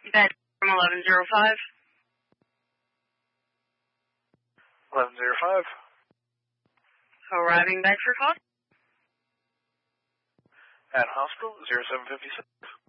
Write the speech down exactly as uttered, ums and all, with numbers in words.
Bed from eleven oh five. eleven oh five. Arriving Bedford Hospital. At hospital, zero seven five six.